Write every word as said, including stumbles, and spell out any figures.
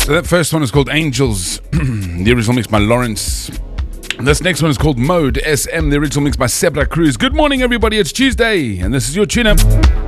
So that first one is called Angels, the original mix by Lawrence. This next one is called Mode S M, the original mix by Sebra Cruz. Good morning, everybody. It's Tuesday, and this is your tune-up.